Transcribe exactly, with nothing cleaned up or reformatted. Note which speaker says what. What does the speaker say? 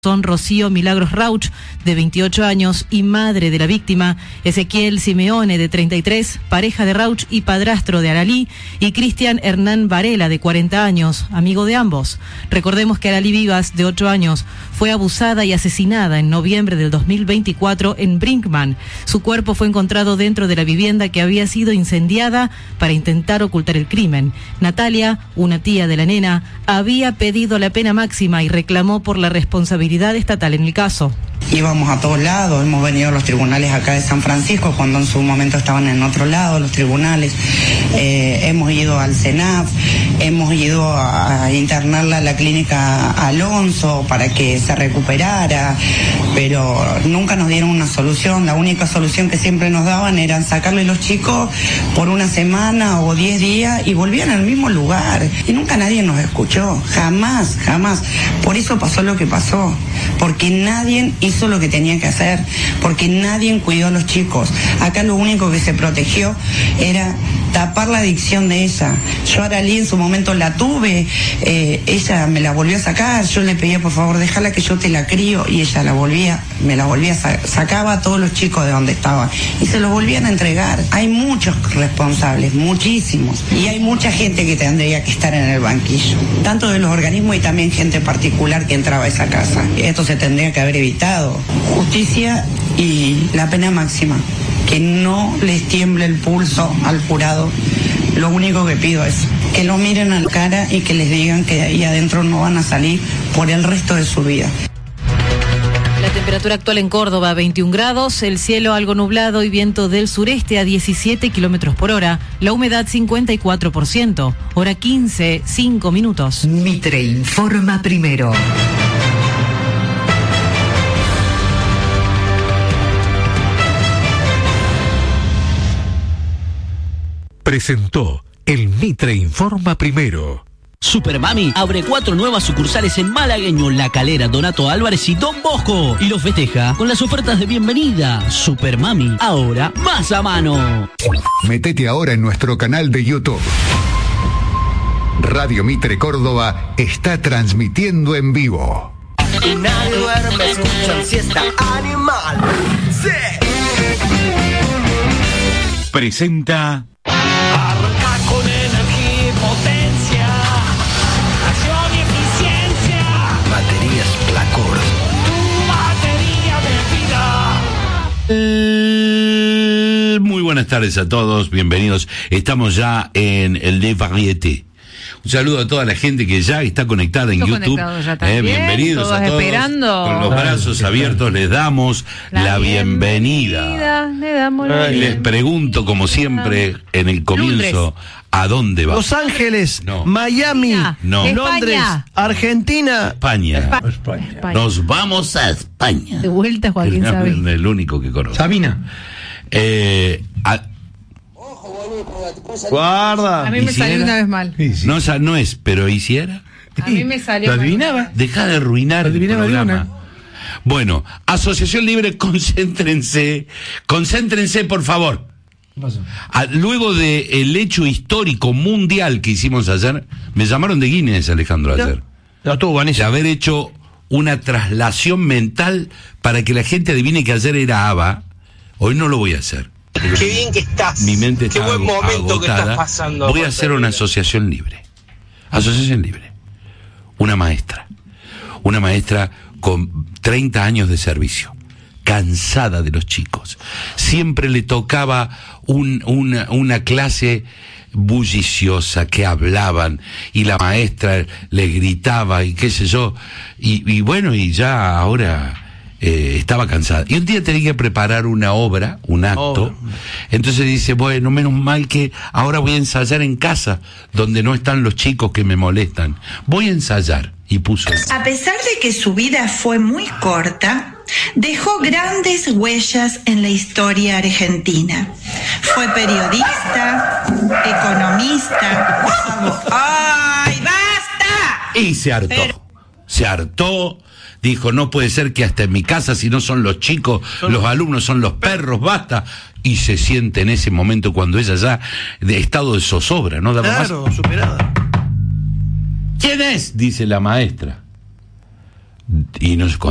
Speaker 1: Son Rocío Milagros Rauch, de veintiocho años y madre de la víctima, Ezequiel Simeone, de treinta y tres, pareja de Rauch y padrastro de Aralí, y Cristian Hernán Varela, de cuarenta años, amigo de ambos. Recordemos que Aralí Vivas, de ocho años, fue abusada y asesinada en noviembre del dos mil veinticuatro en Brinkman. Su cuerpo fue encontrado dentro de la vivienda que había sido incendiada para intentar ocultar el crimen. Natalia, una tía de la nena, había pedido la pena máxima y reclamó por la responsabilidad estatal en el caso.
Speaker 2: Íbamos a todos lados, hemos venido a los tribunales acá de San Francisco, cuando en su momento estaban en otro lado los tribunales, eh, hemos ido al CENAF, hemos ido a, a internarla a la clínica Alonso para que se recuperara, pero nunca nos dieron una solución. La única solución que siempre nos daban era sacarle los chicos por una semana o diez días y volvían al mismo lugar, y nunca nadie nos escuchó, jamás, jamás. Por eso pasó lo que pasó, porque nadie hizo lo que tenía que hacer, porque nadie cuidó a los chicos. Acá lo único que se protegió era tapar la adicción de ella. Yo a Aralí en su momento la tuve, eh, ella me la volvió a sacar, yo le pedía por favor déjala que yo te la crío, y ella la volvía, me la volvía a sacar, sacaba a todos los chicos de donde estaban y se los volvían a entregar. Hay muchos responsables, muchísimos, y hay mucha gente que tendría que estar en el banquillo, tanto de los organismos y también gente particular que entraba a esa casa. Esto se tendría que haber evitado. Justicia y la pena máxima. Que no les tiemble el pulso al jurado. Lo único que pido es que lo miren a la cara y que les digan que de ahí adentro no van a salir por el resto de su vida.
Speaker 1: La temperatura actual en Córdoba, veintiún grados, el cielo algo nublado y viento del sureste a diecisiete kilómetros por hora, la humedad cincuenta y cuatro por ciento, hora quince, cinco minutos.
Speaker 3: Mitre informa primero.
Speaker 4: Presentó el Mitre Informa Primero.
Speaker 5: Supermami abre cuatro nuevas sucursales en Malagueño, La Calera, Donato Álvarez y Don Bosco, y los festeja con las ofertas de bienvenida. Supermami, ahora más a mano.
Speaker 6: Métete ahora en nuestro canal de YouTube. Radio Mitre Córdoba está transmitiendo en vivo.
Speaker 7: Y nadie duerme, escuchan siesta animal. Sí.
Speaker 4: Presenta
Speaker 7: Arranca con energía y potencia, acción y eficiencia.
Speaker 3: Baterías Placor.
Speaker 7: Tu batería de vida.
Speaker 8: Eh, Muy buenas tardes a todos, bienvenidos. Estamos ya en el de Varieté. Un saludo a toda la gente que ya está conectada en
Speaker 1: Estoy
Speaker 8: YouTube.
Speaker 1: Ya
Speaker 8: eh, bienvenidos
Speaker 1: todos
Speaker 8: a todos.
Speaker 1: Esperando.
Speaker 8: Con los brazos abiertos les damos la, la bienvenida. bienvenida.
Speaker 1: Le damos la
Speaker 8: Les bienvenida. Pregunto, como siempre, en el comienzo, Londres. ¿A dónde va?
Speaker 9: Los Ángeles,
Speaker 8: no.
Speaker 9: Miami,
Speaker 8: no.
Speaker 9: Londres,
Speaker 1: España.
Speaker 9: Argentina,
Speaker 8: España.
Speaker 1: España.
Speaker 8: España. Nos vamos a España.
Speaker 1: De vuelta, Joaquín
Speaker 8: el,
Speaker 1: Sabina.
Speaker 8: el único que conozco.
Speaker 9: Sabina.
Speaker 8: Eh, a,
Speaker 9: Guarda.
Speaker 1: A mí me salió una vez mal.
Speaker 9: Sí, sí.
Speaker 8: no, o sea, no es, pero ¿hiciera?
Speaker 1: A mí me salió
Speaker 9: ¿Lo
Speaker 1: mal.
Speaker 9: adivinaba?
Speaker 8: Deja de arruinar el
Speaker 9: Adivinaba
Speaker 8: programa.
Speaker 9: alguna.
Speaker 8: Bueno, Asociación Libre, concéntrense, concéntrense por favor.
Speaker 9: ¿Qué pasó?
Speaker 8: A, luego del hecho histórico mundial que hicimos ayer, me llamaron de Guinness, Alejandro, ayer.
Speaker 9: No, estuvo
Speaker 8: De
Speaker 9: Vanessa.
Speaker 8: haber hecho una traslación mental para que la gente adivine que ayer era ABBA. Hoy no lo voy a hacer.
Speaker 7: Qué bien que estás.
Speaker 8: Mi mente
Speaker 7: Qué
Speaker 8: está
Speaker 7: buen momento que
Speaker 8: agotada.
Speaker 7: estás pasando.
Speaker 8: Voy a hacer una asociación libre. Asociación libre. Una maestra. Una maestra con treinta años de servicio. Cansada de los chicos. Siempre le tocaba un, una, una clase bulliciosa, que hablaban y la maestra le gritaba y qué sé yo. Y, y bueno, y ya ahora... Eh, estaba cansada. Y un día tenía que preparar una obra, un acto. Oh. Entonces dice, bueno, menos mal que ahora voy a ensayar en casa, donde no están los chicos que me molestan. Voy a ensayar. Y puso...
Speaker 10: A pesar de que su vida fue muy corta, dejó grandes huellas en la historia argentina. Fue periodista, economista... ¡Ay, basta!
Speaker 8: Y se hartó. Pero... Se hartó... Dijo, no puede ser que hasta en mi casa, si no son los chicos, son los alumnos, son los perros, basta. Y se siente en ese momento cuando ella ya de estado de zozobra, ¿no? Daba
Speaker 9: claro,
Speaker 8: más.
Speaker 9: superada.
Speaker 8: ¿Quién es? Dice la maestra. Y nos